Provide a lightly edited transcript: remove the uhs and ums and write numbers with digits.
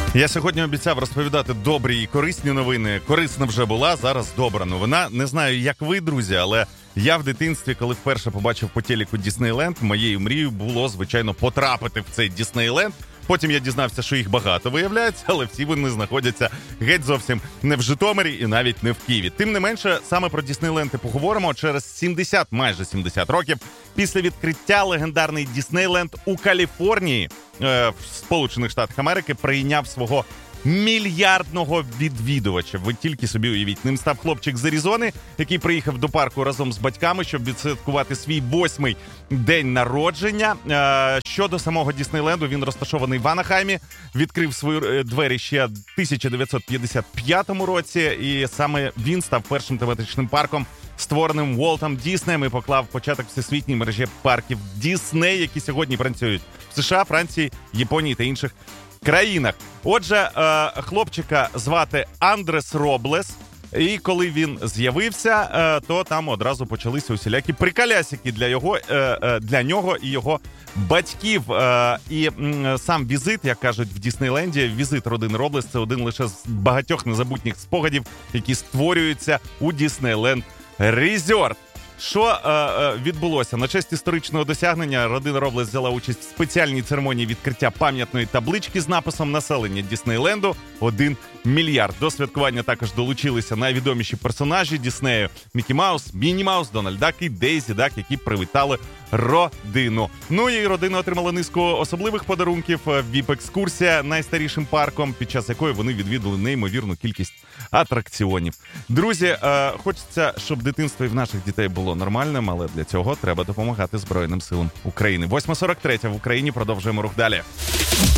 Я сьогодні обіцяв розповідати добрі і корисні новини. Корисна вже була, зараз добра новина. Не знаю, як ви, друзі, але я в дитинстві, коли вперше побачив по телеку Діснейленд, моєю мрією було, звичайно, потрапити в цей Діснейленд. Потім я дізнався, що їх багато виявляється, але всі вони знаходяться геть зовсім не в Житомирі і навіть не в Києві. Тим не менше, саме про Діснейленд і поговоримо через майже 70 років після відкриття легендарний Діснейленд у Каліфорнії в Сполучених Штатах Америки прийняв свого мільярдного відвідувача. Ви тільки собі уявіть. Ним став хлопчик з Аризони, який приїхав до парку разом з батьками, щоб відсвяткувати свій 8-й день народження. Щодо самого Діснейленду, він розташований в Анахаймі, відкрив свої двері ще в 1955 році, і саме він став першим тематичним парком, створеним Волтом Діснеєм, і поклав початок всесвітній мережі парків Дісней, які сьогодні працюють в США, Франції, Японії та інших країнах. Отже, хлопчика звати Андрес Роблес, і коли він з'явився, то там одразу почалися усілякі приколясики для нього і його батьків. І сам візит, як кажуть в Діснейленді, візит родини Роблес – це один лише з багатьох незабутніх спогадів, які створюються у Діснейленд Резорт. Що відбулося? На честь історичного досягнення родина Роблес взяла участь в спеціальній церемонії відкриття пам'ятної таблички з написом «Населення Діснейленду 1 мільярд». До святкування також долучилися найвідоміші персонажі Діснею – Мікі Маус, Мінні Маус, Дональд Дак і Дейзі Дак, які привітали родину. Ну і родина отримала низку особливих подарунків. ВІП-екскурсія найстарішим парком, під час якої вони відвідали неймовірну кількість атракціонів. Друзі, хочеться, щоб дитинство і в наших дітей було нормальним, але для цього треба допомагати Збройним силам України. 8:43 в Україні. Продовжуємо рух далі.